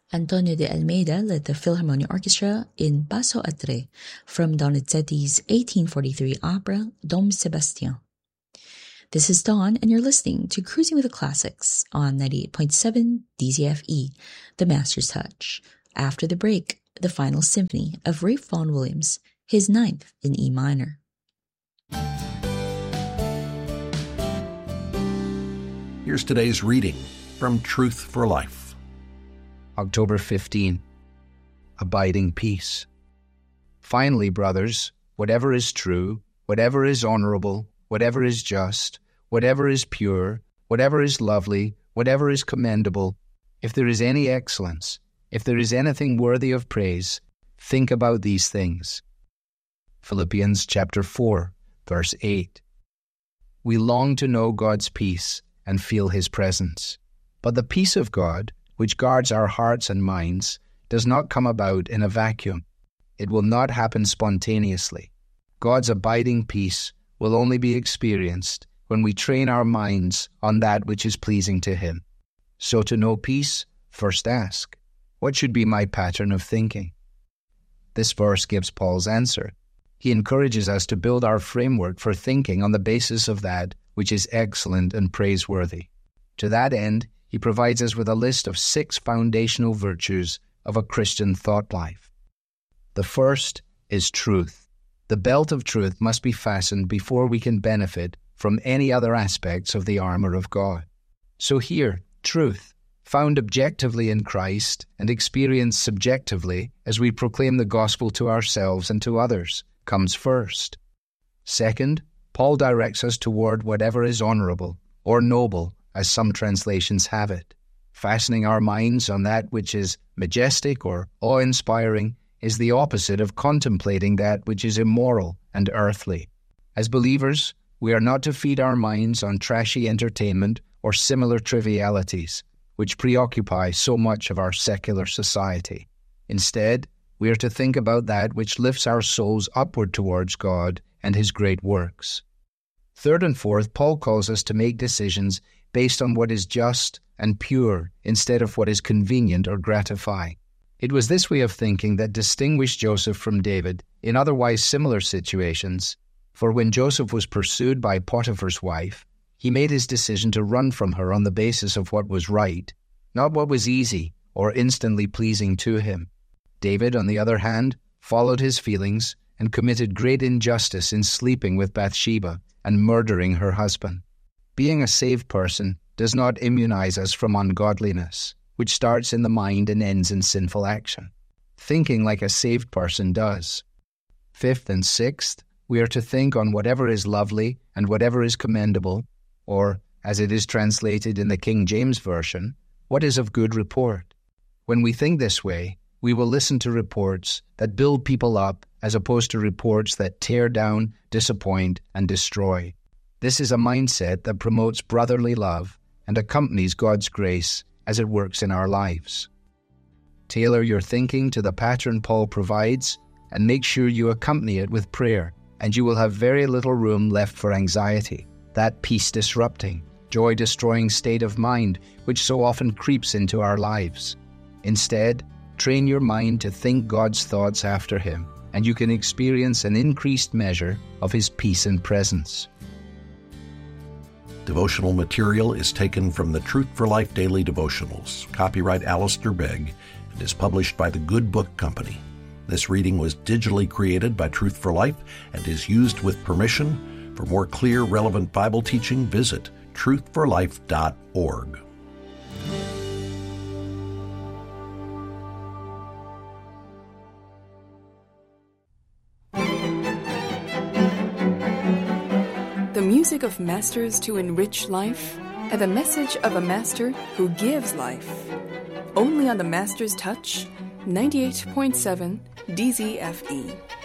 Antonio de Almeida led the Philharmonic Orchestra in Basso a Tre from Donizetti's 1843 opera Dom Sebastian. This is Dawn, and you're listening to Cruising with the Classics on 98.7 DZFE, The Master's Touch. After the break, the final symphony of Ralph Vaughan Williams, his ninth in E minor. Here's today's reading from Truth for Life. October 15. Abiding peace. Finally, brothers, whatever is true, whatever is honorable, whatever is just, whatever is pure, whatever is lovely, whatever is commendable, if there is any excellence, if there is anything worthy of praise, think about these things. Philippians chapter 4, verse 8. We long to know God's peace and feel His presence. But the peace of God, which guards our hearts and minds, does not come about in a vacuum. It will not happen spontaneously. God's abiding peace will only be experienced when we train our minds on that which is pleasing to Him. So to know peace, first ask, what should be my pattern of thinking? This verse gives Paul's answer. He encourages us to build our framework for thinking on the basis of that which is excellent and praiseworthy. To that end, he provides us with a list of 6 foundational virtues of a Christian thought life. The first is truth. The belt of truth must be fastened before we can benefit from any other aspects of the armor of God. So here, truth, found objectively in Christ and experienced subjectively as we proclaim the gospel to ourselves and to others, comes first. Second, Paul directs us toward whatever is honorable or noble, as some translations have it. Fastening our minds on that which is majestic or awe-inspiring is the opposite of contemplating that which is immoral and earthly. As believers, we are not to feed our minds on trashy entertainment or similar trivialities, which preoccupy so much of our secular society. Instead, we are to think about that which lifts our souls upward towards God and His great works. Third and fourth, Paul calls us to make decisions based on what is just and pure instead of what is convenient or gratifying. It was this way of thinking that distinguished Joseph from David in otherwise similar situations, for when Joseph was pursued by Potiphar's wife, he made his decision to run from her on the basis of what was right, not what was easy or instantly pleasing to him. David, on the other hand, followed his feelings and committed great injustice in sleeping with Bathsheba and murdering her husband. Being a saved person does not immunize us from ungodliness, which starts in the mind and ends in sinful action. Thinking like a saved person does. Fifth and sixth, we are to think on whatever is lovely and whatever is commendable, or, as it is translated in the King James Version, what is of good report. When we think this way, we will listen to reports that build people up as opposed to reports that tear down, disappoint, and destroy. This is a mindset that promotes brotherly love and accompanies God's grace as it works in our lives. Tailor your thinking to the pattern Paul provides and make sure you accompany it with prayer, and you will have very little room left for anxiety, that peace-disrupting, joy-destroying state of mind which so often creeps into our lives. Instead, train your mind to think God's thoughts after Him, and you can experience an increased measure of His peace and presence. Devotional material is taken from the Truth for Life Daily Devotionals, copyright Alistair Begg, and is published by the Good Book Company. This reading was digitally created by Truth for Life and is used with permission. For more clear, relevant Bible teaching, visit truthforlife.org. The music of masters to enrich life, and the message of a master who gives life. Only on the Master's Touch, 98.7 DZFE.